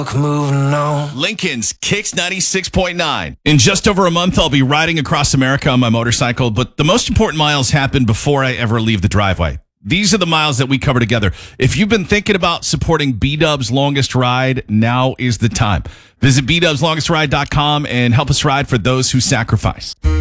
Moving on. Lincoln's Kicks 96.9. In just over a month, I'll be riding across America on my motorcycle, but the most important miles happen before I ever leave the driveway. These are the miles that we cover together. If you've been thinking about supporting B-Dub's Longest Ride, now is the time. Visit bdubslongestride.com and help us ride for those who sacrifice.